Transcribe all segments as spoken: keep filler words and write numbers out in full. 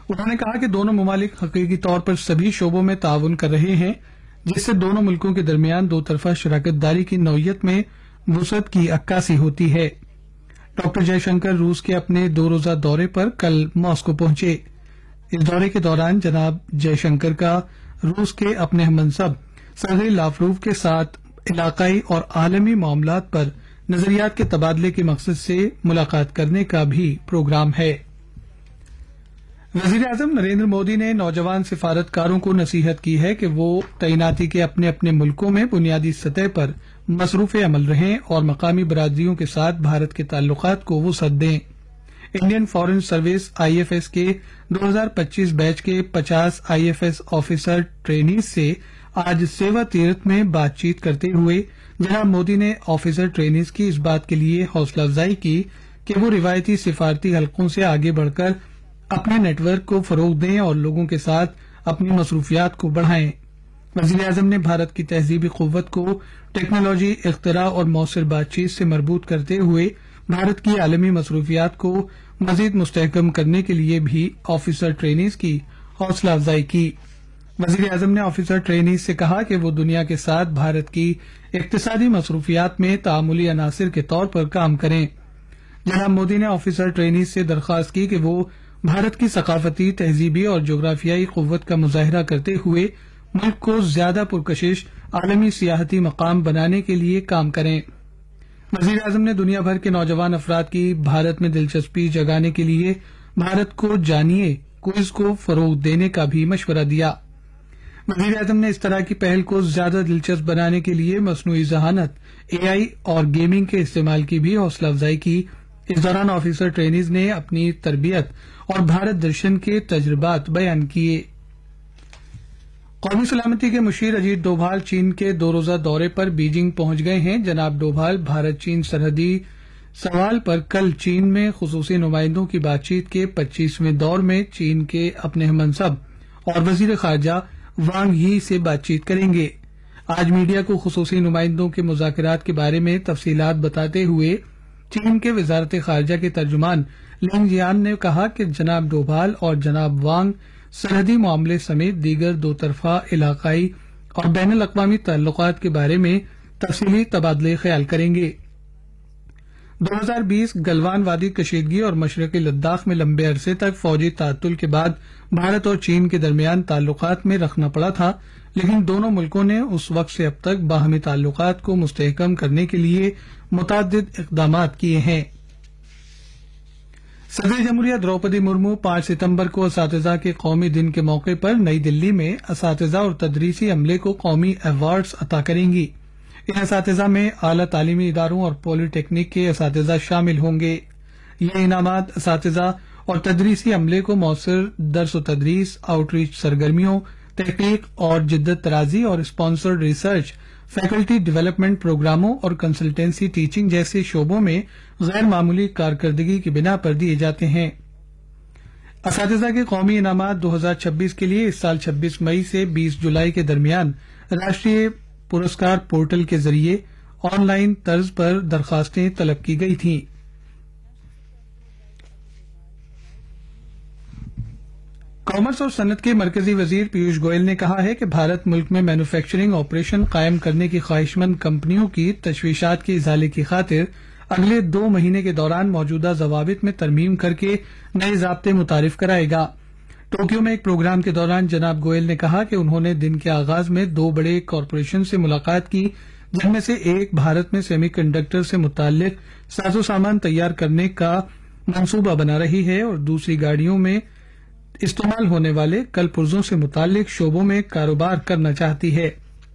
انہوں نے کہا کہ دونوں ممالک حقیقی طور پر سبھی شعبوں میں تعاون کر رہے ہیں، جس سے دونوں ملکوں کے درمیان دو طرفہ شراکت داری کی نوعیت میں وسعت کی عکاسی ہوتی ہے۔ ڈاکٹر جے شنکر روس کے اپنے دو روزہ دورے پر کل ماسکو پہنچے۔ اس دورے کے دوران جناب جے شنکر کا روس کے اپنے ہم منصب سرگئی لاوروف کے ساتھ علاقائی اور عالمی معاملات پر نظریات کے تبادلے کے مقصد سے ملاقات کرنے کا بھی پروگرام ہے۔ وزیر اعظم نریندر مودی نے نوجوان سفارتکاروں کو نصیحت کی ہے کہ وہ تعیناتی کے اپنے اپنے ملکوں میں بنیادی سطح پر مصروف عمل رہیں اور مقامی برادریوں کے ساتھ بھارت کے تعلقات کو وسعت دیں۔ Indian foreign service I F S کے دو ہزار پچیس بیچ کے پچاس I F S officer trainees سے آج سیوا تیرتھ میں بات چیت کرتے ہوئے جناب مودی نے آفیسر ٹرینیز کی اس بات کے لیے حوصلہ افزائی کی کہ وہ روایتی سفارتی حلقوں سے آگے بڑھ کر اپنے نیٹ ورک کو فروغ دیں اور لوگوں کے ساتھ اپنی مصروفیات کو بڑھائیں۔ وزیر اعظم نے بھارت کی تہذیبی قوت کو ٹیکنالوجی، اختراع اور مؤثر بات چیت سے مربوط کرتے ہوئے بھارت کی عالمی مصروفیات کو مزید مستحکم کرنے کے لیے بھی آفیسر ٹرینیز کی حوصلہ افزائی کی۔ وزیر اعظم نے آفیسر ٹرینیز سے کہا کہ وہ دنیا کے ساتھ بھارت کی اقتصادی مصروفیات میں تعاملی عناصر کے طور پر کام کریں۔ جناب مودی نے آفیسر ٹرینیز سے درخواست کی کہ وہ بھارت کی ثقافتی، تہذیبی اور جغرافیائی قوت کا مظاہرہ کرتے ہوئے ملک کو زیادہ پرکشش عالمی سیاحتی مقام بنانے کے لیے کام کریں۔ وزیر اعظم نے دنیا بھر کے نوجوان افراد کی بھارت میں دلچسپی جگانے کے لیے بھارت کو جانیے کوئز کو فروغ دینے کا بھی مشورہ دیا۔ وزیر اعظم نے اس طرح کی پہل کو زیادہ دلچسپ بنانے کے لیے مصنوعی ذہانت، اے آئی اور گیمنگ کے استعمال کی بھی حوصلہ افزائی کی۔ اس دوران آفیسر ٹرینیز نے اپنی تربیت اور بھارت درشن کے تجربات بیان کیے۔ قومی سلامتی کے مشیر اجیت ڈوبھال چین کے دو روزہ دورے پر بیجنگ پہنچ گئے ہیں۔ جناب ڈوبھال بھارت چین سرحدی سوال پر کل چین میں خصوصی نمائندوں کی بات چیت کے پچیسویں دور میں چین کے اپنے ہم منصب اور وزیر خارجہ وانگ یی سے بات چیت کریں گے۔ آج میڈیا کو خصوصی نمائندوں کے مذاکرات کے بارے میں تفصیلات بتاتے ہوئے چین کے وزارت خارجہ کے ترجمان لینگ جیان نے کہا کہ جناب ڈوبھال اور جناب وانگ سرحدی معاملے سمیت دیگر دو طرفہ علاقائی اور بین الاقوامی تعلقات کے بارے میں تفصیلی تبادلے خیال کریں گے۔ دو ہزار بیس گلوان وادی کشیدگی اور مشرقی لداخ میں لمبے عرصے تک فوجی تعطل کے بعد بھارت اور چین کے درمیان تعلقات میں رخنا پڑا تھا، لیکن دونوں ملکوں نے اس وقت سے اب تک باہمی تعلقات کو مستحکم کرنے کے لیے متعدد اقدامات کیے ہیں۔ صدر جمہوریہ دروپدی مرمو پانچ ستمبر کو اساتذہ کے قومی دن کے موقع پر نئی دلی میں اساتذہ اور تدریسی عملے کو قومی ایوارڈز عطا کریں گی۔ ان اساتذہ میں اعلیٰ تعلیمی اداروں اور پولی ٹیکنیک کے اساتذہ شامل ہوں گے۔ یہ انعامات اساتذہ اور تدریسی عملے کو مؤثر درس و تدریس، آؤٹ ریچ سرگرمیوں، تحقیق اور جدت طرازی اور اسپانسرڈ ریسرچ، فیکلٹی ڈیولپمنٹ پروگراموں اور کنسلٹنسی ٹیچنگ جیسے شعبوں میں غیر معمولی کارکردگی کی بنا پر دیے جاتے ہیں۔ اساتذہ کے قومی انعامات دو ہزار چھبیس کے لیے اس سال چھبیس مئی سے بیس جولائی کے درمیان راشٹریہ پرسکار پورٹل کے ذریعے آن لائن طرز پر درخواستیں طلب کی گئی تھیں۔ کامرس اور صنعت کے مرکزی وزیر پیوش گوئل نے کہا ہے کہ بھارت ملک میں مینوفیکچرنگ آپریشن قائم کرنے کی خواہشمند کمپنیوں کی تشویشات کے ازالے کی خاطر اگلے دو مہینے کے دوران موجودہ ضوابط میں ترمیم کر کے نئے ضابطے متعارف کرائے گا۔ ٹوکیو میں ایک پروگرام کے دوران جناب گوئل نے کہا کہ انہوں نے دن کے آغاز میں دو بڑے کارپوریشن سے ملاقات کی، جن میں سے ایک بھارت میں سیمی کنڈکٹر سے متعلق ساز و سامان تیار کرنے کا منصوبہ بنا رہی ہے اور دوسری گاڑیوں میں استعمال ہونے والے کل پرزوں سے متعلق شعبوں میں کاروبار کرنا چاہتی ہے۔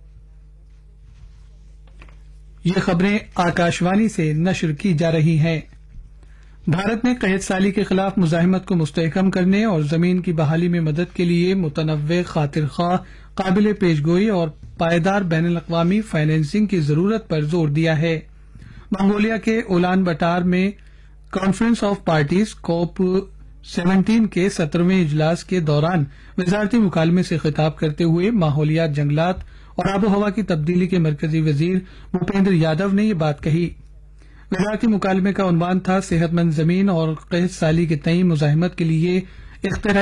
یہ خبریں آکاشوانی سے نشر کی جا رہی ہیں۔ بھارت نے قحط سالی کے خلاف مزاحمت کو مستحکم کرنے اور زمین کی بحالی میں مدد کے لیے متنوع، خاطر خواہ، قابل پیش گوئی اور پائیدار بین الاقوامی فائنینسنگ کی ضرورت پر زور دیا ہے۔ منگولیا کے اولان بٹار میں conference of parties cope seventeen کے سترویں اجلاس کے دوران وزارتی مکالمے سے خطاب کرتے ہوئے ماحولیات، جنگلات اور آب و ہوا کی تبدیلی کے مرکزی وزیر بھوپیندر یادو نے یہ بات کہی۔ وزارتی مکالمے کا عنوان تھا صحت مند زمین اور قحط سالی کے تئیں مزاحمت کے لیے اختراعی